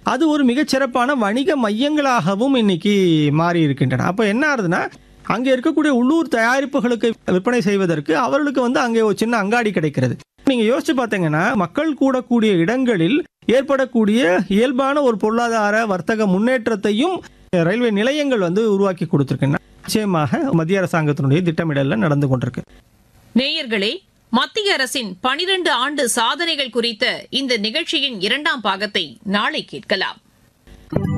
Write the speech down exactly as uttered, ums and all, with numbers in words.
அது ஒரு மிகச்சிறப்பான வணிக மையங்களாகவும் இன்னைக்கு மாறி இருக்கின்றன. அப்ப என்ன ஆகுதுன்னா, அங்கே இருக்கக்கூடிய உள்ளூர் தயாரிப்புகளுக்கு விற்பனை செய்வதற்கு அவர்களுக்கு வந்து அங்கே ஒரு சின்ன அங்காடி கிடைக்கிறது. நீங்க யோசிச்சு பார்த்தீங்கன்னா, மக்கள் கூடக்கூடிய இடங்களில் ஏற்படக்கூடிய இயல்பான ஒரு பொருளாதார வர்த்தக முன்னேற்றத்தையும் ரயில்வே நிலையங்கள் வந்து உருவாக்கி கொடுத்திருக்கின்றன. நிச்சயமாக மத்திய அரசாங்கத்தினுடைய திட்டமிடல்ல நடந்து கொண்டிருக்கு. நேயர்களே, மத்திய அரசின் பனிரெண்டு ஆண்டு சாதனைகள் குறித்த இந்த நிகழ்ச்சியின் இரண்டாம் பாகத்தை நாளை கேட்கலாம்.